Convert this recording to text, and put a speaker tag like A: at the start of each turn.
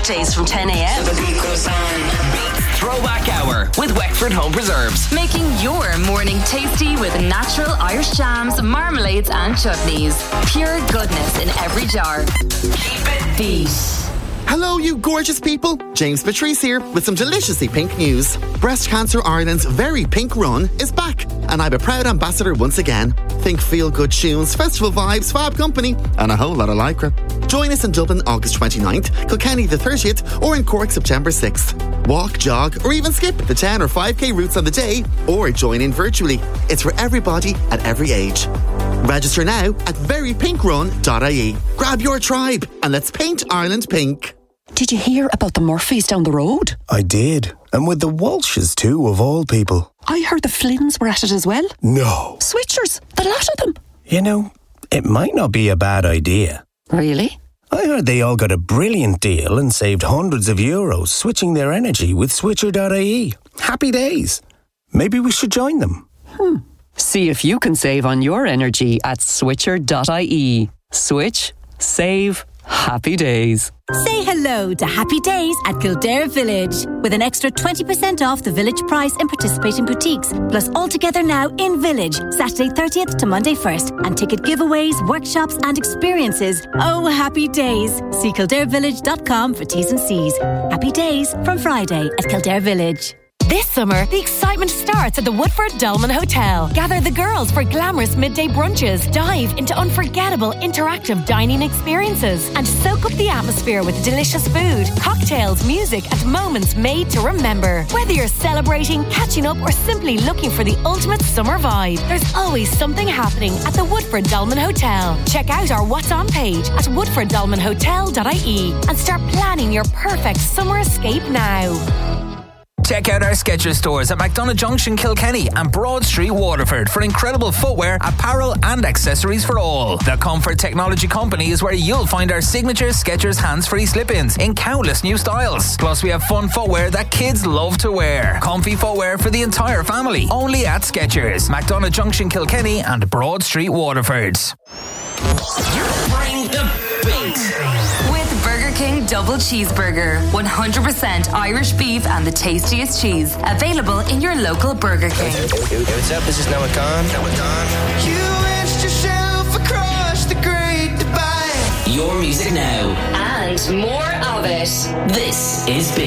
A: weekdays from 10 a.m.
B: Beats Throwback Hour with Wexford Home Preserves.
C: Making your morning tasty with natural Irish jams, marmalades and chutneys. Pure goodness in every jar.
B: Keep it beat.
D: Hello, you gorgeous people. James Patrice here with some deliciously pink news. Breast Cancer Ireland's very pink run is back, and I'm a proud ambassador once again. Think feel-good tunes, festival vibes, fab company, and a whole lot of lycra. Join us in Dublin August 29th, Kilkenny the 30th, or in Cork September 6th. Walk, jog, or even skip the 10 or 5k routes on the day, or join in virtually. It's for everybody at every age. Register now at verypinkrun.ie. Grab your tribe and let's paint Ireland pink.
E: Did you hear about the Murphys down the road?
F: I did. And with the Walshes too, of all people.
E: I heard the Flynns were at it as well.
F: No.
E: Switchers, the lot of them.
F: You know, it might not be a bad idea.
E: Really?
F: I heard they all got a brilliant deal and saved hundreds of euros switching their energy with Switcher.ie. Happy days. Maybe we should join them.
E: See if you can save on your energy at Switcher.ie. Switch, save, happy days.
G: Say hello to Happy Days at Kildare Village with an extra 20% off the village price in participating boutiques, plus all together now in Village, Saturday 30th to Monday 1st, and ticket giveaways, workshops and experiences. Oh, Happy Days. See kildarevillage.com for T's and C's. Happy Days from Friday at Kildare Village.
H: This summer, the excitement starts at the Woodford Dolman Hotel. Gather the girls for glamorous midday brunches, dive into unforgettable interactive dining experiences, and soak up the atmosphere with delicious food, cocktails, music, and moments made to remember. Whether you're celebrating, catching up, or simply looking for the ultimate summer vibe, there's always something happening at the Woodford Dolman Hotel. Check out our What's On page at woodforddolmanhotel.ie and start planning your perfect summer escape now.
B: Check out our Skechers stores at McDonagh Junction, Kilkenny and Broad Street, Waterford for incredible footwear, apparel and accessories for all. The Comfort Technology Company is where you'll find our signature Skechers hands-free slip-ins in countless new styles. Plus we have fun footwear that kids love to wear. Comfy footwear for the entire family. Only at Skechers, McDonagh Junction, Kilkenny and Broad Street, Waterford.
A: Bring the beat.
C: Burger King Double Cheeseburger. 100% Irish beef and the tastiest cheese. Available in your local Burger King.
I: Hey, what's up? This is Noah Khan.
J: You wedged yourself across the Great Divide.
A: Your music now.
C: And more of it.
A: This is Beat.